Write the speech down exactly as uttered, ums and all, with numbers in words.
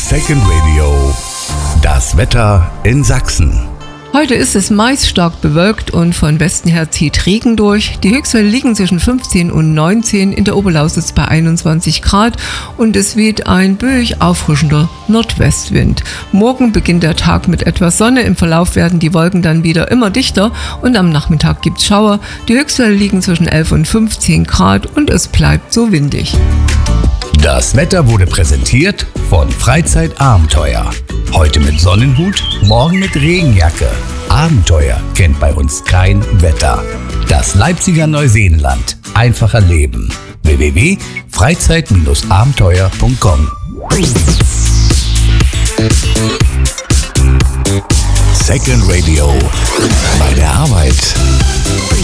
Second Radio. Das Wetter in Sachsen. Heute ist es meist stark bewölkt und von Westen her zieht Regen durch. Die Höchstwerte liegen zwischen fünfzehn und neunzehn, in der Oberlausitz bei einundzwanzig Grad und es weht ein böig auffrischender Nordwestwind. Morgen beginnt der Tag mit etwas Sonne, im Verlauf werden die Wolken dann wieder immer dichter und am Nachmittag gibt's Schauer. Die Höchstwerte liegen zwischen elf und fünfzehn Grad und es bleibt so windig. Das Wetter wurde präsentiert von Freizeitabenteuer. Heute mit Sonnenhut, morgen mit Regenjacke. Abenteuer kennt bei uns kein Wetter. Das Leipziger Neuseenland. Einfacher Leben. w w w punkt freizeit abenteuer punkt com. Second Radio. Bei der Arbeit.